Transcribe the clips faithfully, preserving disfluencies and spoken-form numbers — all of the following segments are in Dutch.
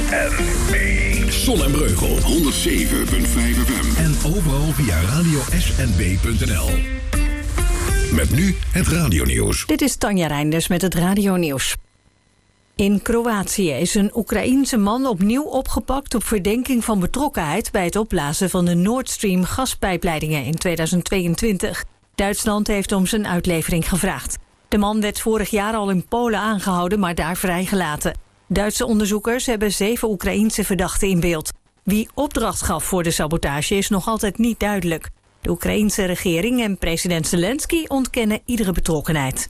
en B. Zon en Breugel, honderdzeven komma vijf F M. En overal via radio s n b punt n l. Met nu het radionieuws. Dit is Tanja Reinders met het radionieuws. In Kroatië is een Oekraïense man opnieuw opgepakt op verdenking van betrokkenheid bij het opblazen van de Nord Stream gaspijpleidingen in tweeduizend tweeëntwintig. Duitsland heeft om zijn uitlevering gevraagd. De man werd vorig jaar al in Polen aangehouden, maar daar vrijgelaten. Duitse onderzoekers hebben zeven Oekraïense verdachten in beeld. Wie opdracht gaf voor de sabotage is nog altijd niet duidelijk. De Oekraïense regering en president Zelensky ontkennen iedere betrokkenheid.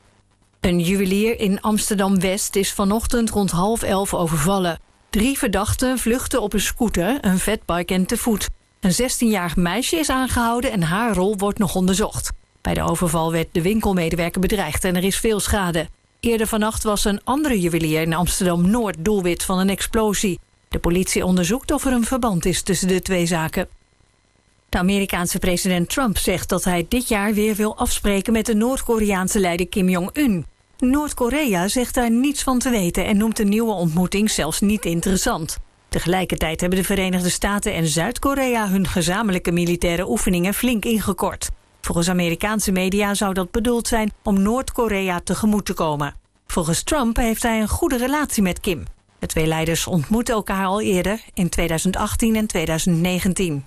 Een juwelier in Amsterdam-West is vanochtend rond half elf overvallen. Drie verdachten vluchten op een scooter, een fatbike en te voet. Een zestienjarig meisje is aangehouden en haar rol wordt nog onderzocht. Bij de overval werd de winkelmedewerker bedreigd en er is veel schade. Eerder vannacht was een andere juwelier in Amsterdam-Noord doelwit van een explosie. De politie onderzoekt of er een verband is tussen de twee zaken. De Amerikaanse president Trump zegt dat hij dit jaar weer wil afspreken met de Noord-Koreaanse leider Kim Jong-un. Noord-Korea zegt daar niets van te weten en noemt de nieuwe ontmoeting zelfs niet interessant. Tegelijkertijd hebben de Verenigde Staten en Zuid-Korea hun gezamenlijke militaire oefeningen flink ingekort. Volgens Amerikaanse media zou dat bedoeld zijn om Noord-Korea tegemoet te komen. Volgens Trump heeft hij een goede relatie met Kim. De twee leiders ontmoetten elkaar al eerder in tweeduizend achttien en tweeduizend negentien.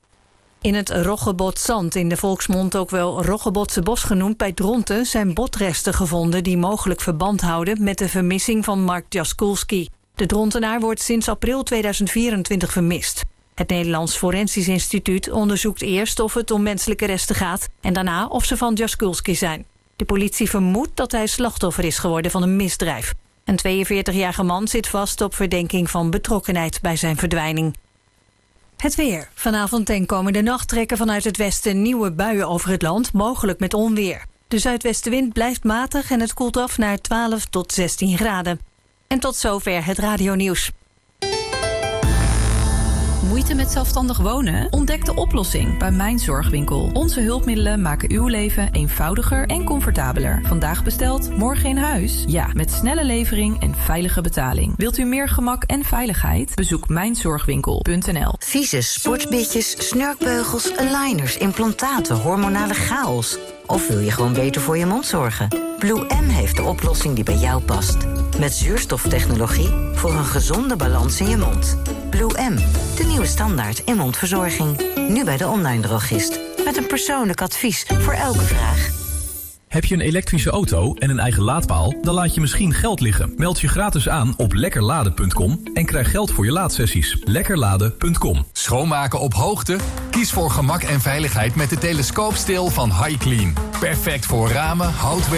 In het Roggebodzand, in de volksmond ook wel Roggebodse bos genoemd, bij Dronten zijn botresten gevonden die mogelijk verband houden met de vermissing van Mark Jaskulski. De Drontenaar wordt sinds april tweeduizend vierentwintig vermist. Het Nederlands Forensisch Instituut onderzoekt eerst of het om menselijke resten gaat en daarna of ze van Jaskulski zijn. De politie vermoedt dat hij slachtoffer is geworden van een misdrijf. Een tweeënveertigjarige man zit vast op verdenking van betrokkenheid bij zijn verdwijning. Het weer. Vanavond en komende nacht trekken vanuit het westen nieuwe buien over het land, mogelijk met onweer. De zuidwestenwind blijft matig en het koelt af naar twaalf tot zestien graden. En tot zover het radionieuws. Moeite met zelfstandig wonen? Ontdek de oplossing bij Mijn Zorgwinkel. Onze hulpmiddelen maken uw leven eenvoudiger en comfortabeler. Vandaag besteld, morgen in huis? Ja, met snelle levering en veilige betaling. Wilt u meer gemak en veiligheid? Bezoek mijn zorgwinkel punt n l. Vieze sportbitjes, snurkbeugels, aligners, implantaten, hormonale chaos. Of wil je gewoon beter voor je mond zorgen? Blue M heeft de oplossing die bij jou past. Met zuurstoftechnologie voor een gezonde balans in je mond. Blue M, de nieuwe standaard in mondverzorging. Nu bij de online drogist. Met een persoonlijk advies voor elke vraag. Heb je een elektrische auto en een eigen laadpaal? Dan laat je misschien geld liggen. Meld je gratis aan op lekkerladen punt com en krijg geld voor je laadsessies. lekkerladen punt com. Schoonmaken op hoogte? Kies voor gemak en veiligheid met de telescoopsteel van HiClean. Perfect voor ramen, houtwerk